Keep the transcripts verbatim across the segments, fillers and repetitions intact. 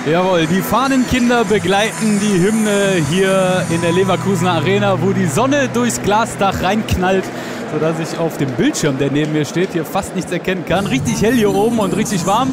Jawohl, die Fahnenkinder begleiten die Hymne hier in der Leverkusener Arena, wo die Sonne durchs Glasdach reinknallt, sodass ich auf dem Bildschirm, der neben mir steht, hier fast nichts erkennen kann. Richtig hell hier oben und richtig warm.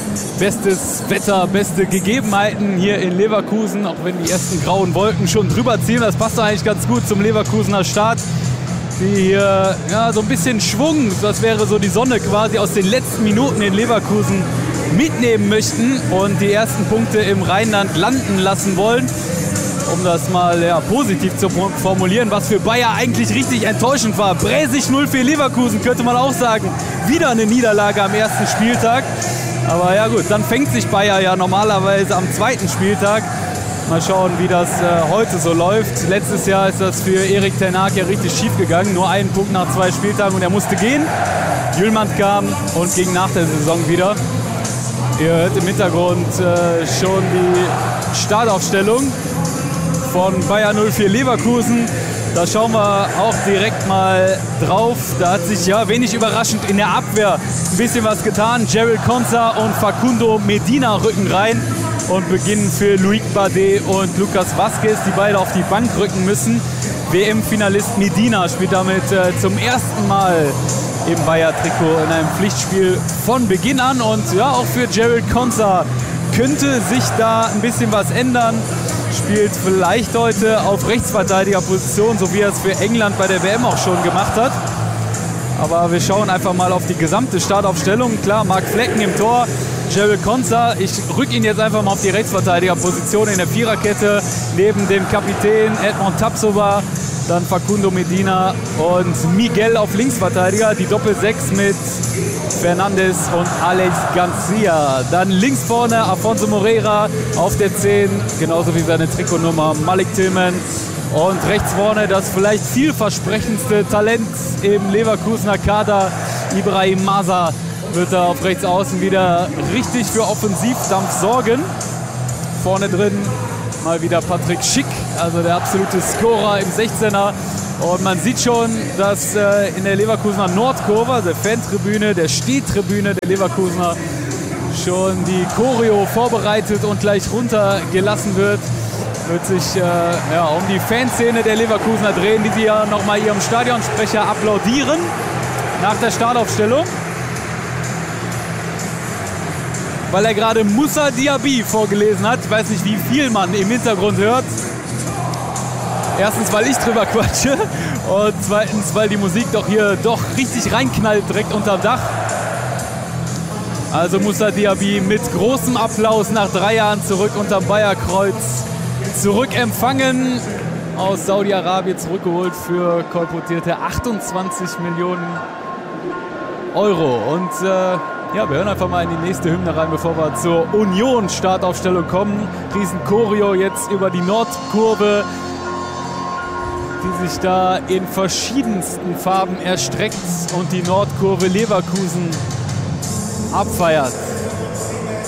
Bestes Wetter, beste Gegebenheiten hier in Leverkusen, auch wenn die ersten grauen Wolken schon drüber ziehen. Das passt eigentlich ganz gut zum Leverkusener Start. Die hier ja, so ein bisschen Schwung, das wäre so die Sonne quasi aus den letzten Minuten in Leverkusen mitnehmen möchten und die ersten Punkte im Rheinland landen lassen wollen. Um das mal ja, positiv zu formulieren, was für Bayer eigentlich richtig enttäuschend war. Bräsig null für Leverkusen, könnte man auch sagen. Wieder eine Niederlage am ersten Spieltag. Aber ja gut, dann fängt sich Bayer ja normalerweise am zweiten Spieltag. Mal schauen, wie das äh, heute so läuft. Letztes Jahr ist das für Erik ten Hag ja richtig schief gegangen. Nur einen Punkt nach zwei Spieltagen und er musste gehen. Jüllmann kam und ging nach der Saison wieder. Ihr hört im Hintergrund äh, schon die Startaufstellung von Bayer null vier Leverkusen. Da schauen wir auch direkt mal drauf. Da hat sich ja wenig überraschend in der Abwehr ein bisschen was getan. Gerald Konsa und Facundo Medina rücken rein und beginnen für Loic Bardet und Lucas Vazquez, die beide auf die Bank rücken müssen. W M-Finalist Medina spielt damit äh, zum ersten Mal im Bayer-Trikot in einem Pflichtspiel von Beginn an. Und ja, auch für Gerald Konsa könnte sich da ein bisschen was ändern. Spielt vielleicht heute auf Rechtsverteidigerposition, so wie er es für England bei der W M auch schon gemacht hat. Aber wir schauen einfach mal auf die gesamte Startaufstellung. Klar, Marc Flecken im Tor, Gerald Konsa. Ich rücke ihn jetzt einfach mal auf die Rechtsverteidigerposition in der Viererkette. Neben dem Kapitän Edmond Tapsoba, dann Facundo Medina und Miguel auf Linksverteidiger. Die Doppel-Sechs mit Fernandes und Alex Garcia. Dann links vorne Afonso Moreira auf der zehn, genauso wie seine Trikotnummer Malik Tillman. Und rechts vorne das vielleicht vielversprechendste Talent im Leverkusener Kader, Ibrahim Maza, wird da auf rechts außen wieder richtig für Offensivdampf sorgen. Vorne drin mal wieder Patrick Schick, also der absolute Scorer im sechzehner. Und man sieht schon, dass äh, in der Leverkusener Nordkurve, also der Fantribüne, der Stehtribüne der Leverkusener, schon die Choreo vorbereitet und gleich runtergelassen wird. Wird sich äh, ja, um die Fanszene der Leverkusener drehen, die sie ja nochmal ihrem Stadionsprecher applaudieren nach der Startaufstellung. Weil er gerade Moussa Diaby vorgelesen hat. Ich weiß nicht, wie viel man im Hintergrund hört. Erstens, weil ich drüber quatsche und zweitens, weil die Musik doch hier doch richtig reinknallt direkt unterm Dach. Also Moussa Diaby mit großem Applaus nach drei Jahren zurück unterm Bayerkreuz zurückempfangen. Aus Saudi-Arabien zurückgeholt für kolportierte achtundzwanzig Millionen Euro. Und äh, ja, wir hören einfach mal in die nächste Hymne rein, bevor wir zur Union-Startaufstellung kommen. Riesen Choreo jetzt über die Nordkurve, die sich da in verschiedensten Farben erstreckt und die Nordkurve Leverkusen abfeiert.